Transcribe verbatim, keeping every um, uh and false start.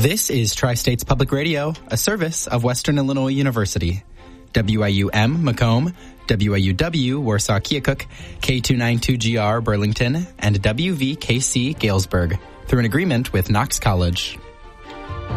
This is Tri-States Public Radio, a service of Western Illinois University. W I U M Macomb, W I U W Warsaw Keokuk, K two ninety-two G R Burlington, and W V K C Galesburg through an agreement with Knox College.